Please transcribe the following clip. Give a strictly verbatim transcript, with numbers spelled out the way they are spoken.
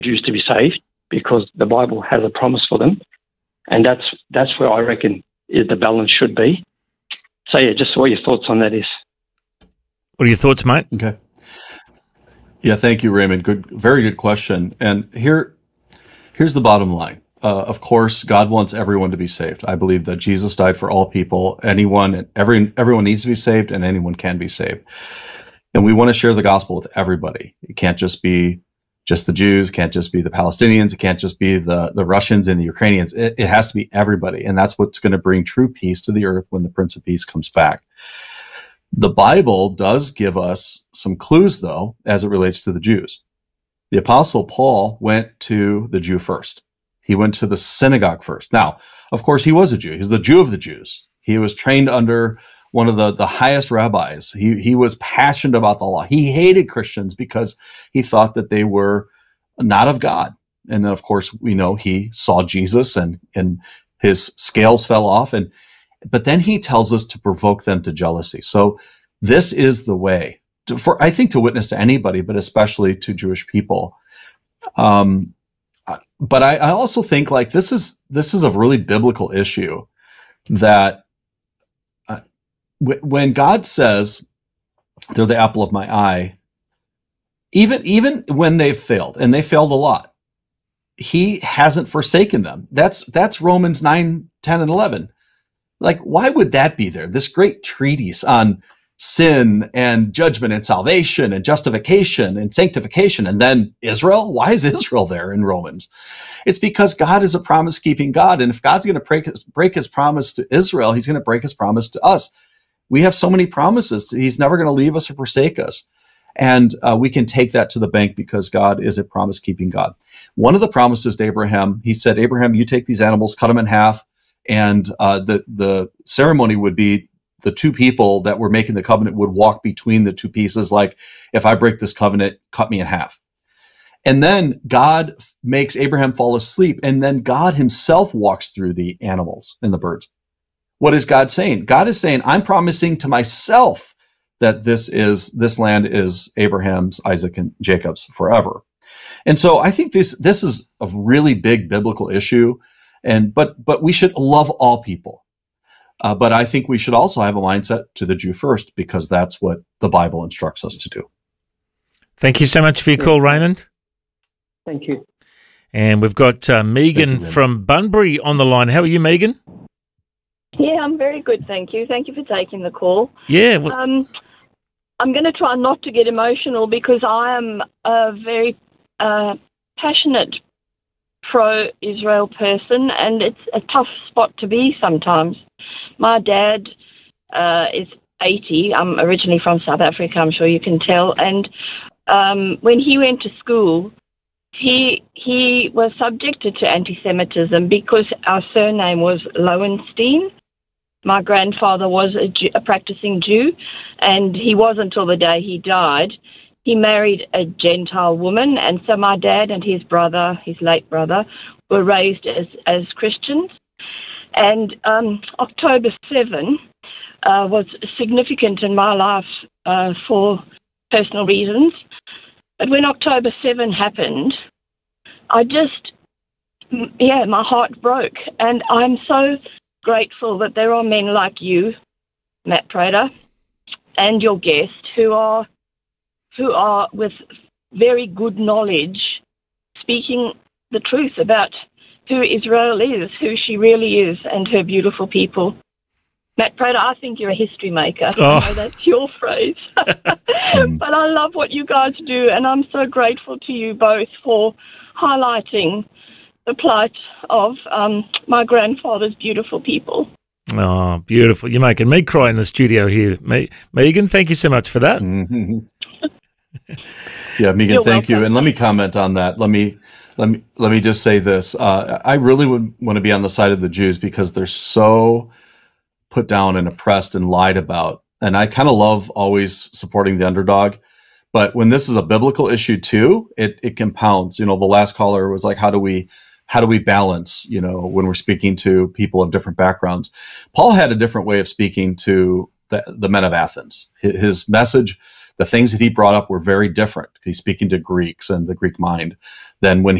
Jews to be saved because the Bible has a promise for them. And that's that's where I reckon is the balance should be. So, yeah, just what your thoughts on that is. What are your thoughts, mate? Okay. Yeah, thank you, Raymond. Good, very good question. And here, here's the bottom line. Uh, of course, God wants everyone to be saved. I believe that Jesus died for all people. Anyone, every, everyone needs to be saved, and anyone can be saved. And we want to share the gospel with everybody. It can't just be just the Jews, can't just be the Palestinians, it can't just be the, the Russians and the Ukrainians. It, it has to be everybody. And that's what's going to bring true peace to the earth when the Prince of Peace comes back. The Bible does give us some clues, though, as it relates to the Jews. The Apostle Paul went to the Jew first. He went to the synagogue first. Now, of course, he was a Jew. He was the Jew of the Jews. He was trained under one of the, the highest rabbis. He, he was passionate about the law. He hated Christians because he thought that they were not of God. And then, of course, we know he saw Jesus and, and his scales fell off. And but then he tells us to provoke them to jealousy. So this is the way, to, for I think, to witness to anybody, but especially to Jewish people. Um, but I, I also think like this is this is a really biblical issue that uh, w- when God says they're the apple of my eye, even even when they've failed, and they failed a lot, he hasn't forsaken them. That's that's Romans nine, ten, and eleven. Like, why would that be there? This great treatise on sin and judgment and salvation and justification and sanctification. And then Israel? Why is Israel there in Romans? It's because God is a promise-keeping God. And if God's going to break his, break his promise to Israel, he's going to break his promise to us. We have so many promises. He's never going to leave us or forsake us. And uh, we can take that to the bank because God is a promise-keeping God. One of the promises to Abraham, he said, Abraham, you take these animals, cut them in half, and uh, the, the ceremony would be the two people that were making the covenant would walk between the two pieces. Like, if I break this covenant, cut me in half. And then God makes Abraham fall asleep. And then God himself walks through the animals and the birds. What is God saying? God is saying, I'm promising to myself that this is, this land is Abraham's, Isaac, and Jacob's forever. And so I think this, this is a really big biblical issue. And, but, but we should love all people. Uh, but I think we should also have a mindset to the Jew first, because that's what the Bible instructs us to do. Thank you so much for your call, Raymond. Thank you. And we've got uh, Megan you, from Bunbury on the line. How are you, Megan? Yeah, I'm very good, thank you. Thank you for taking the call. Yeah. Well, um, I'm going to try not to get emotional because I am a very uh, passionate pro-Israel person, and it's a tough spot to be sometimes. My dad uh, is eighty. I'm originally from South Africa, I'm sure you can tell. And um, when he went to school, he he was subjected to anti-Semitism because our surname was Lowenstein. My grandfather was a, Jew, a practicing Jew, and he was until the day he died. He married a Gentile woman, and so my dad and his brother, his late brother, were raised as, as Christians. And um, October seventh uh, was significant in my life uh, for personal reasons. But when October seventh happened, I just, yeah, my heart broke. And I'm so grateful that there are men like you, Matt Prater, and your guest, who are who are with very good knowledge speaking the truth about who Israel is, who she really is, and her beautiful people. Matt Prater, I think you're a history maker. Oh. I know that's your phrase. But I love what you guys do, and I'm so grateful to you both for highlighting the plight of um, my grandfather's beautiful people. Oh, beautiful. You're making me cry in the studio here. Me- Megan, thank you so much for that. Mm-hmm. Yeah, Megan, You're thank welcome. you. And let me comment on that. Let me let me let me just say this. Uh, I really would want to be on the side of the Jews because they're so put down and oppressed and lied about. And I kind of love always supporting the underdog. But when this is a biblical issue too, it it compounds. You know, the last caller was like, how do we how do we balance, you know, when we're speaking to people of different backgrounds? Paul had a different way of speaking to the, the men of Athens. His message the things that he brought up were very different. He's speaking to Greeks and the Greek mind than when